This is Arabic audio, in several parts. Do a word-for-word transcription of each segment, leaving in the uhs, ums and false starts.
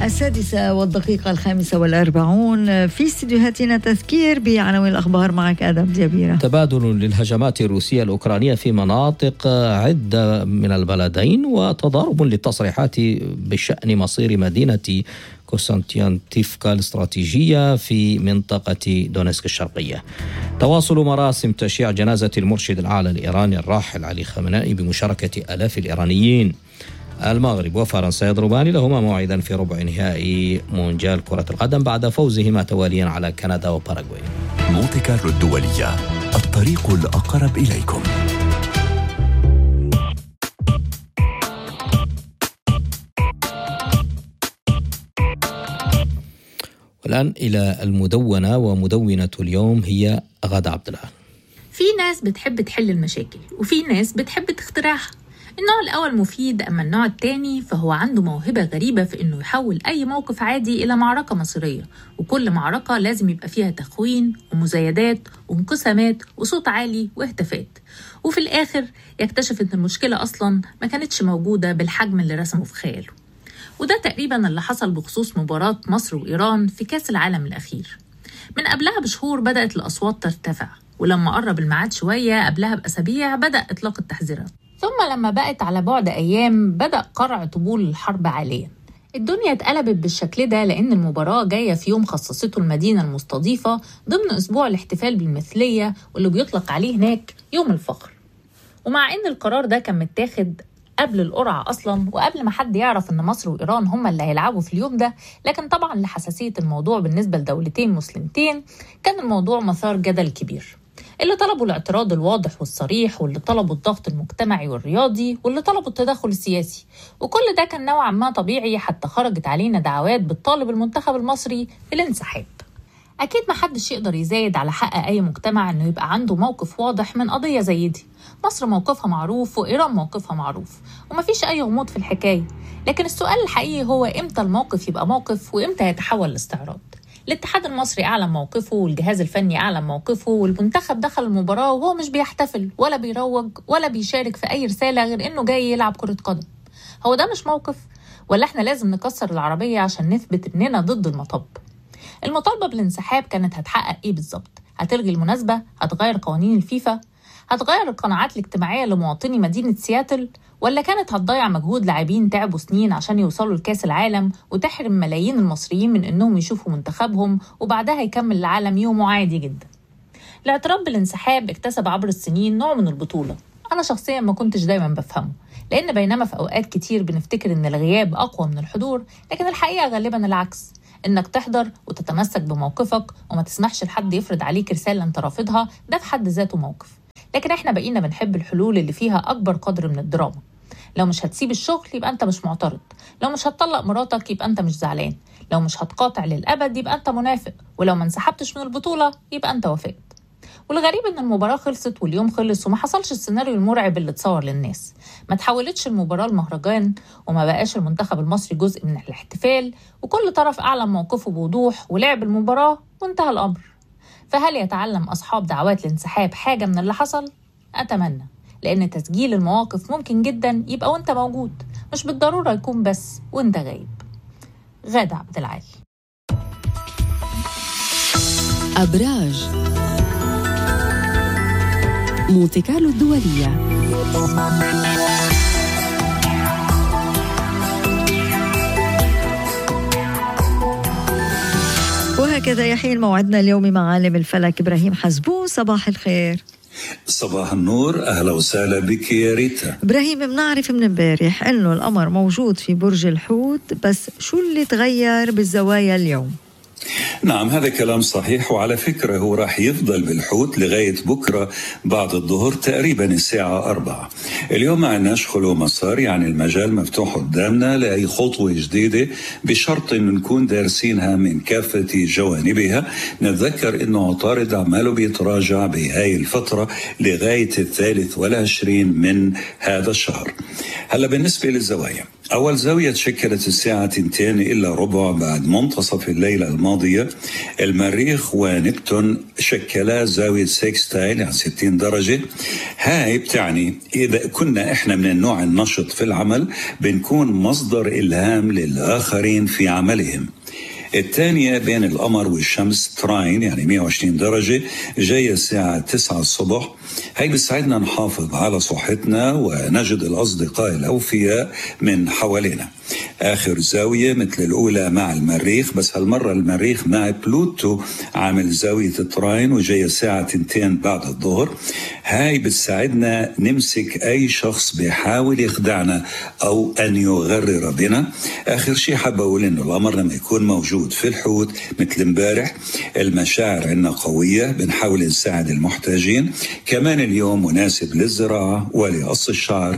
السادسة والدقيقة الخامسة والأربعون في استديوهاتنا تذكير بعناوين الأخبار. معك آدم جبيرة. تبادل للهجمات الروسية الأوكرانية في مناطق عدة من البلدين، وتضارب للتصريحات بشأن مصير مدينة كونستانتينوفكا الاستراتيجية في منطقة دونيسك الشرقية. تواصل مراسم تشييع جنازة المرشد الأعلى الإيراني الراحل علي خامنئي بمشاركة آلاف الإيرانيين. المغرب وفرنسا يضربان لهما موعدا في ربع نهائي مونديال كرة القدم بعد فوزهما تواليا على كندا وباراغواي. مونتي كارلو الدولية، الطريق الأقرب إليكم. والآن إلى المدونة، ومدونة اليوم هي غادة عبد الله. في ناس بتحب تحل المشاكل وفي ناس بتحب تخترعها. النوع الأول مفيد، أما النوع التاني فهو عنده موهبة غريبة في إنه يحول أي موقف عادي إلى معركة مصيرية، وكل معركة لازم يبقى فيها تخوين ومزايدات وانقسامات وصوت عالي واهتافات، وفي الآخر يكتشف إن المشكلة أصلاً ما كانتش موجودة بالحجم اللي رسمه في خياله. وده تقريباً اللي حصل بخصوص مباراة مصر وإيران في كأس العالم الأخير. من قبلها بشهور بدأت الأصوات ترتفع، ولما قرب الميعاد شوية قبلها بأسابيع بدأ إطلاق التحذيرات، ثم لما بقت على بعد أيام بدأ قرع طبول الحرب عاليا. الدنيا اتقلبت بالشكل ده لأن المباراة جاية في يوم خصصته المدينة المستضيفة ضمن أسبوع الاحتفال بالمثلية، واللي بيطلق عليه هناك يوم الفخر. ومع أن القرار ده كان متاخد قبل القرعة أصلا وقبل ما حد يعرف أن مصر وإيران هما اللي هيلعبوا في اليوم ده، لكن طبعا لحساسية الموضوع بالنسبة لدولتين مسلمتين كان الموضوع مثار جدل كبير. اللي طلبوا الاعتراض الواضح والصريح، واللي طلبوا الضغط المجتمعي والرياضي، واللي طلبوا التدخل السياسي، وكل ده كان نوعا ما طبيعي حتى خرجت علينا دعوات بتطالب المنتخب المصري بالانسحاب. أكيد ما حدش يقدر يزايد على حق أي مجتمع إنه يبقى عنده موقف واضح من قضية زي دي. مصر موقفها معروف وإيران موقفها معروف ومفيش أي غموض في الحكاية، لكن السؤال الحقيقي هو إمتى الموقف يبقى موقف وإمتى يتحول لاستعراض. الاتحاد المصري أعلن موقفه، والجهاز الفني أعلن موقفه، والمنتخب دخل المباراة وهو مش بيحتفل ولا بيروج ولا بيشارك في أي رسالة غير إنه جاي يلعب كرة قدم. هو ده مش موقف؟ ولا إحنا لازم نكسر العربية عشان نثبت إننا ضد المطب؟ المطالبة بالانسحاب كانت هتحقق إيه بالظبط؟ هتلغي المناسبة؟ هتغير قوانين الفيفا؟ هتغير القناعات الاجتماعية لمواطني مدينة سياتل؟ ولا كانت هتضيع مجهود لاعبين تعبوا سنين عشان يوصلوا لكاس العالم وتحرم ملايين المصريين من انهم يشوفوا منتخبهم وبعدها يكمل العالم يومه عادي جدا؟ الاعتراف بالانسحاب اكتسب عبر السنين نوع من البطولة انا شخصيا ما كنتش دايما بفهمه، لان بينما في اوقات كتير بنفتكر ان الغياب اقوى من الحضور، لكن الحقيقة غالبا العكس. انك تحضر وتتمسك بموقفك وما تسمحش لحد يفرض عليك رسالة انت رافضها، ده في حد ذاته موقف. لكن احنا بقينا بنحب الحلول اللي فيها اكبر قدر من الدراما. لو مش هتسيب الشغل يبقى انت مش معترض، لو مش هتطلق مراتك يبقى انت مش زعلان، لو مش هتقاطع للأبد يبقى انت منافق، ولو ما انسحبتش من البطولة يبقى انت وافقت. والغريب ان المباراة خلصت واليوم خلص وما حصلش السيناريو المرعب اللي اتصور للناس. ما تحولتش المباراة المهرجان وما بقاش المنتخب المصري جزء من الاحتفال، وكل طرف اعلن موقفه بوضوح ولعب المباراة وانتهى الامر. فهل يتعلم اصحاب دعوات الانسحاب حاجة من اللي حصل؟ اتمنى، لأن تسجيل المواقف ممكن جدا يبقى وانت موجود، مش بالضرورة يكون بس وانت غايب. غادة عبد العالي. أبراج مونتي كارلو الدولية. وهكذا يحين موعدنا اليومي مع عالم الفلك إبراهيم حزبون. صباح الخير. صباح النور، أهلا وسهلا بك يا ريتا. إبراهيم، بنعرف من امبارح إنه القمر موجود في برج الحوت، بس شو اللي تغير بالزوايا اليوم؟ نعم، هذا كلام صحيح، وعلى فكرة هو راح يفضل بالحوت لغاية بكرة بعد الظهر تقريبا الساعة أربعة. اليوم ما عندناش خلو مسار، يعني المجال مفتوح قدامنا لأي خطوة جديدة بشرط أن نكون دارسينها من كافة جوانبها. نتذكر أنه عطارد عماله بيتراجع بهاي الفترة لغاية الثالث والعشرين من هذا الشهر. هلا بالنسبة للزوايا، أول زاوية تشكلت الساعة تنتين إلا ربع بعد منتصف الليلة الماضية. المريخ ونبتون شكلا زاوية سيكستايل يعني ستين درجة. هاي بتعني إذا كنا إحنا من النوع النشط في العمل بنكون مصدر إلهام للآخرين في عملهم. الثانية بين القمر والشمس تراين يعني مئة وعشرين درجة جاية الساعة تسعة الصبح. هاي بتساعدنا نحافظ على صحتنا ونجد الأصدقاء الأوفياء من حوالينا. آخر زاوية مثل الأولى مع المريخ، بس هالمرة المريخ مع بلوتو عامل زاوية تراين وجاية الساعة تنتين بعد الظهر. هاي بتساعدنا نمسك أي شخص بيحاول يخدعنا أو أن يغرر بنا. آخر شيء حاب أقول إنه القمر لما يكون موجود في الحوت مثل امبارح المشاعر عنا قوية، بنحاول نساعد المحتاجين. كمان اليوم مناسب للزراعة ولقص الشعر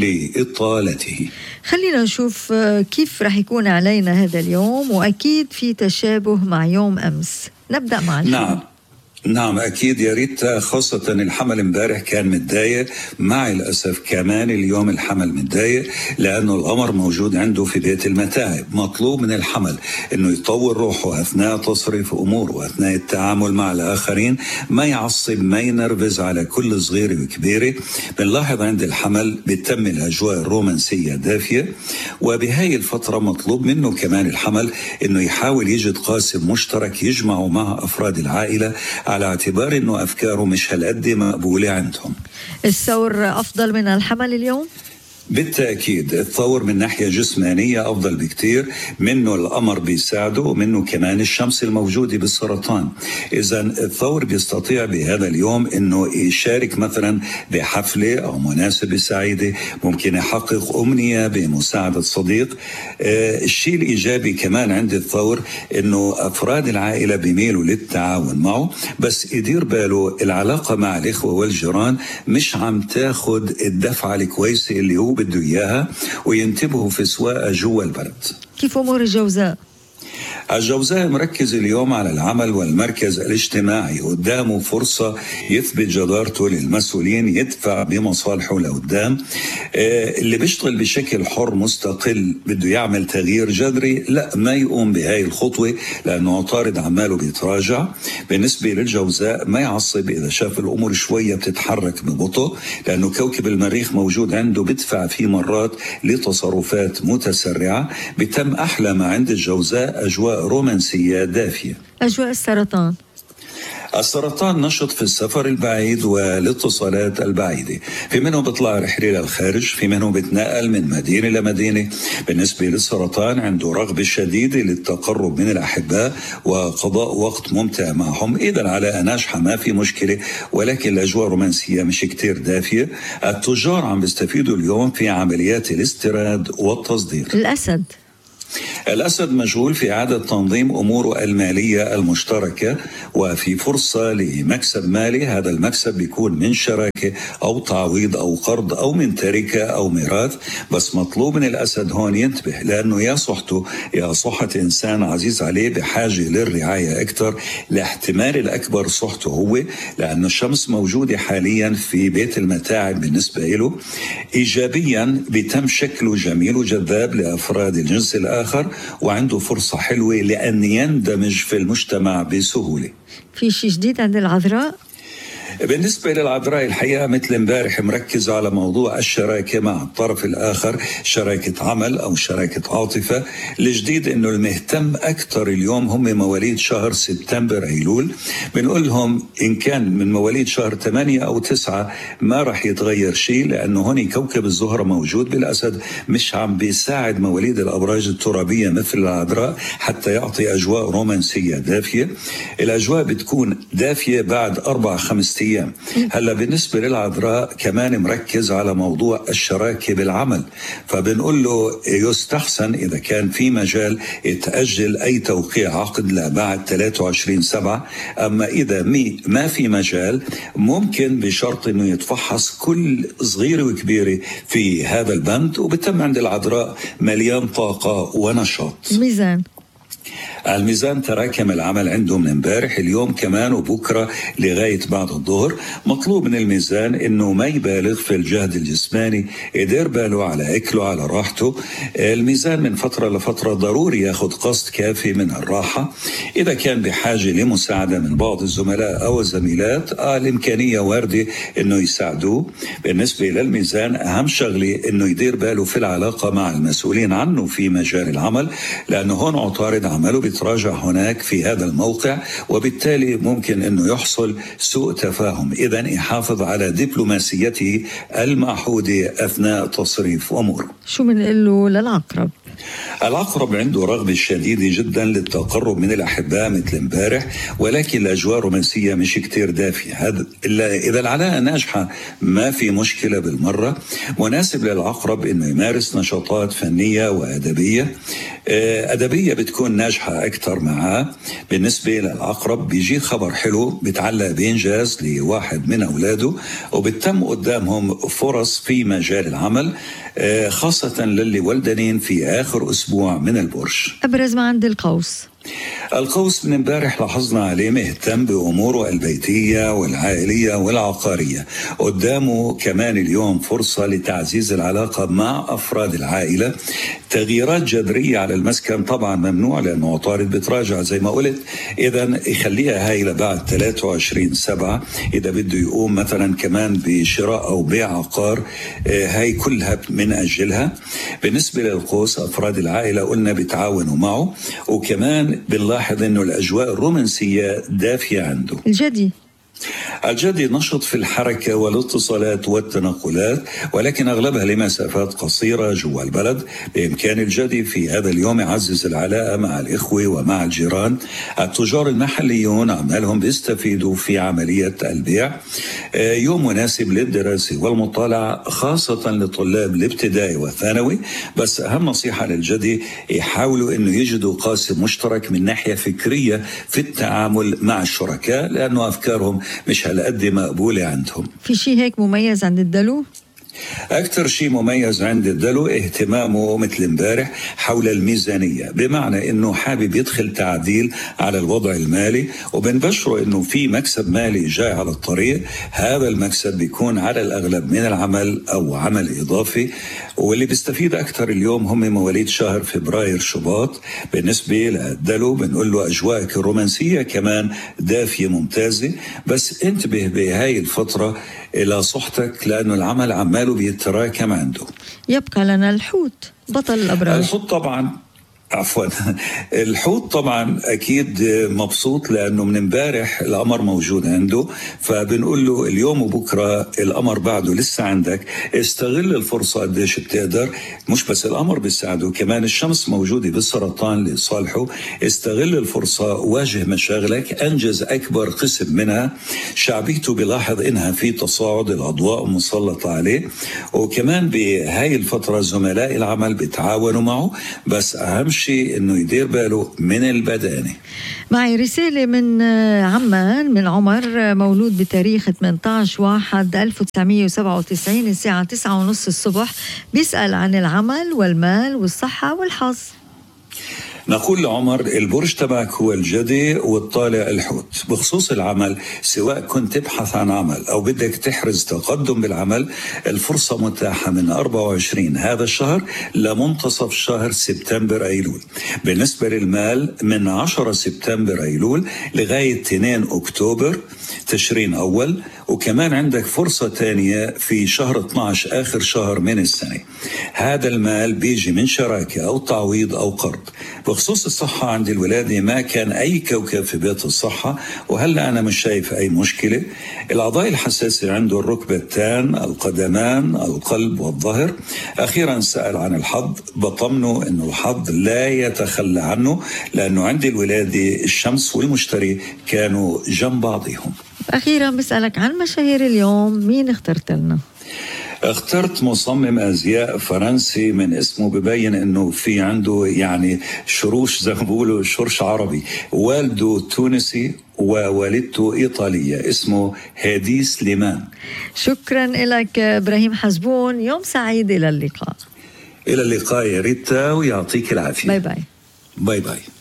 لإطالته. خلينا نشوف كيف رح يكون علينا هذا اليوم، وأكيد في تشابه مع يوم أمس. نبدأ مع الحمل. نعم نعم أكيد يا ريت، خاصة الحمل امبارح كان متضايق، مع الأسف كمان اليوم الحمل متضايق لأنه القمر موجود عنده في بيت المتاعب. مطلوب من الحمل أنه يطور روحه أثناء تصريف أموره وأثناء التعامل مع الآخرين، ما يعصب ما ينرفز على كل صغيرة وكبيرة. بنلاحظ عند الحمل بتم الأجواء الرومانسية دافية، وبهاي الفترة مطلوب منه كمان الحمل أنه يحاول يجد قاسم مشترك يجمعه مع أفراد العائلة على اعتبار أنه أفكاره مش هالقد مقبولة عندهم. الثور أفضل من الحمل اليوم؟ بالتأكيد الثور من ناحية جسمانية أفضل بكتير، منه القمر بيساعده ومنه كمان الشمس الموجودة بالسرطان. إذا الثور بيستطيع بهذا اليوم أنه يشارك مثلا بحفلة أو مناسبة سعيدة، ممكن يحقق أمنية بمساعدة صديق. آه الشيء الإيجابي كمان عند الثور أنه أفراد العائلة بيميلوا للتعاون معه، بس يدير باله العلاقة مع الإخوة والجيران مش عم تاخد الدفعة الكويسة اللي هو بده إياها، وينتبهوا في سواقة جوا البلد. كيف أمور الجوزاء؟ الجوزاء مركز اليوم على العمل والمركز الاجتماعي، قدامه فرصة يثبت جدارته للمسؤولين، يدفع بمصالحه لقدام. آه اللي بيشتغل بشكل حر مستقل بده يعمل تغيير جذري، لا ما يقوم بهاي الخطوة لأنه عطارد عماله بيتراجع. بالنسبة للجوزاء ما يعصب إذا شاف الأمور شوية بتتحرك ببطء، لأنه كوكب المريخ موجود عنده بدفع فيه مرات لتصرفات متسرعة. بتم أحلى ما عند الجوزاء أجواء رومانسية دافية. أجواء السرطان؟ السرطان نشط في السفر البعيد والاتصالات البعيدة، في منه بيطلع رحلة للخارج، في منه بتنقل من مدينة لمدينة. بالنسبة للسرطان عنده رغبة شديدة للتقرب من الأحباء وقضاء وقت ممتع معهم. إذن على ناجحة ما في مشكلة، ولكن الأجواء الرومانسية مش كتير دافية. التجار عم بيستفيدوا اليوم في عمليات الاستيراد والتصدير. الأسد؟ الأسد مشغول في إعادة تنظيم أموره المالية المشتركة، وفي فرصة لمكسب مالي. هذا المكسب بيكون من شراكة أو تعويض أو قرض أو من تركة أو ميراث. بس مطلوب من الأسد هون ينتبه، لأنه يا صحته يا صحة إنسان عزيز عليه بحاجة للرعاية أكثر. الاحتمال الأكبر صحته هو، لأن الشمس موجودة حاليا في بيت المتاعب بالنسبة له. إيجابيا بيتم شكله جميل وجذاب لأفراد الجنس الآخر، وعنده فرصة حلوة لأن يندمج في المجتمع بسهولة. في شيء جديد عند العذراء؟ بالنسبة للعذراء الحقيقة مثل امبارح مركز على موضوع الشراكة مع الطرف الآخر، شراكة عمل أو شراكة عاطفة. الجديد إنه المهتم أكثر اليوم هم مواليد شهر سبتمبر أيلول. بنقول لهم إن كان من مواليد شهر ثمانية أو تسعة ما رح يتغير شيء، لأنه هون كوكب الزهرة موجود بالأسد، مش عم بيساعد مواليد الأبراج الترابية مثل العذراء حتى يعطي أجواء رومانسية دافية. الأجواء بتكون دافية بعد أربع خمس أيام. هلا بالنسبة للعذراء كمان مركز على موضوع الشراكة بالعمل، فبنقول له يستحسن إذا كان في مجال يتأجل أي توقيع عقد لبعد ثلاثة وعشرين سبعة. أما إذا مي ما في مجال ممكن بشرط أنه يتفحص كل صغيرة وكبيرة في هذا البند. وبتم عند العذراء مليان طاقة ونشاط. ميزان؟ الميزان تراكم العمل عنده من امبارح اليوم كمان وبكرة لغاية بعد الظهر. مطلوب من الميزان انه ما يبالغ في الجهد الجسماني، يدير باله على اكله على راحته. الميزان من فترة لفترة ضروري ياخد قسط كافي من الراحة. اذا كان بحاجة لمساعدة من بعض الزملاء او الزميلات آه الامكانية واردة انه يساعدوه. بالنسبة للميزان اهم شغلة انه يدير باله في العلاقة مع المسؤولين عنه في مجال العمل، لانه هون عطارد عمله بيتراجع هناك في هذا الموقع، وبالتالي ممكن انه يحصل سوء تفاهم. اذا يحافظ على دبلوماسيته المعهودة اثناء تصريف اموره. شو بنقول له للعقرب؟ العقرب عنده رغبة شديدة جدا للتقرب من الأحباء مثل امبارح، ولكن الأجواء الرومانسية مش كتير دافية. هذا إذا العلاقة ناجحة ما في مشكلة بالمرة. مناسب للعقرب إنه يمارس نشاطات فنية وأدبية. أدبية بتكون ناجحة أكثر معاه. بالنسبة للعقرب بيجي خبر حلو بتعلق بإنجاز لواحد من أولاده، وبتم قدامهم فرص في مجال العمل، خاصة للي ولدانين في آخر أسبوع من البرج. أبرز ما عند القوس. القوس من امبارح لاحظنا عليه مهتم بأموره البيتية والعائلية والعقارية. قدامه كمان اليوم فرصة لتعزيز العلاقة مع أفراد العائلة. تغييرات جذرية على المسكن طبعا ممنوع لأنه عطارد بتراجع زي ما قلت، إذا يخليها هاي لبعد ثلاثة وعشرين سبعة. إذا بده يقوم مثلا كمان بشراء أو بيع عقار هاي كلها من أجلها. بالنسبة للقوس أفراد العائلة قلنا بتعاونوا معه، وكمان بنلاحظ انه الاجواء الرومانسيه دافيه عنده. الجدي الجدي نشط في الحركة والاتصالات والتنقلات، ولكن أغلبها لمسافات قصيرة جوا البلد. بإمكان الجدي في هذا اليوم يعزز العلاقة مع الإخوة ومع الجيران. التجار المحليون عمالهم بيستفيدوا في عملية البيع. يوم مناسب للدراسة والمطالعة خاصة لطلاب الابتدائي والثانوي. بس أهم نصيحة للجدي يحاولوا أنه يجدوا قاسم مشترك من ناحية فكرية في التعامل مع الشركاء، لأنه أفكارهم مش هالقد مقبولة عندهم. في شيء هيك مميز عند الدلو؟ أكثر شيء مميز عند الدلو اهتمامه مثل امبارح حول الميزانية، بمعنى أنه حابب يدخل تعديل على الوضع المالي، وبنبشره أنه في مكسب مالي جاي على الطريق. هذا المكسب بيكون على الأغلب من العمل أو عمل إضافي، واللي بيستفيد أكثر اليوم هم مواليد شهر فبراير شباط. بالنسبة للدلو بنقول له أجواءك الرومانسية كمان دافية ممتازة، بس انتبه بهاي الفترة إلى صحتك لأنه العمل عماله بيتراكم عنده. يبقى لنا الحوت بطل الأبراج. الحوت طبعا عفوا الحوت طبعا أكيد مبسوط لأنه من امبارح القمر موجود عنده، فبنقول له اليوم وبكرة القمر بعده لسه عندك. استغل الفرصة قديش بتقدر. مش بس القمر بيساعده، كمان الشمس موجودة بالسرطان لصالحه. استغل الفرصة، واجه مشاغلك، أنجز أكبر قسم منها. شعبيته بيلاحظ إنها في تصاعد، الأضواء مسلطة عليه. وكمان بهاي الفترة زملاء العمل بيتعاونوا معه، بس أهم شيء إنه يدير باله من البدانة. معي رسالة من عمان من عمر، مولود بتاريخ ثمانية عشر واحد ألف وتسعمية وسبعة وتسعين الساعة تسعة ونص الصبح. بيسأل عن العمل والمال والصحة والحظ. نقول لعمر البرج تبعك هو الجدي والطالع الحوت. بخصوص العمل، سواء كنت تبحث عن عمل أو بدك تحرز تقدم بالعمل، الفرصة متاحة من أربعة وعشرين هذا الشهر لمنتصف شهر سبتمبر أيلول. بالنسبة للمال من عشرة سبتمبر أيلول لغاية اثنين أكتوبر تشرين أول. وكمان عندك فرصة تانية في شهر اثني عشر آخر شهر من السنة. هذا المال بيجي من شراكة أو تعويض أو قرض. بخصوص الصحة عند الولادة ما كان أي كوكب في بيت الصحة، وهلأ أنا مش شايف أي مشكلة. الأعضاء الحساسة عنده الركبتان، القدمان، القلب والظهر. أخيرا سأل عن الحظ، بطمنه أنه الحظ لا يتخلى عنه، لأنه عند الولادة الشمس والمشتري كانوا جنب بعضهم. أخيرا بسألك عن مشاهير اليوم، مين اخترت لنا؟ اخترت مصمم أزياء فرنسي من اسمه ببين انه في عنده يعني شروش زي ما بيقولوا شرش عربي. والده تونسي ووالدته إيطالية، اسمه هادي سليمان. شكرا لك إبراهيم حزبون، يوم سعيد. إلى اللقاء. إلى اللقاء يا ريتا، ويعطيك العافية. باي باي. باي باي.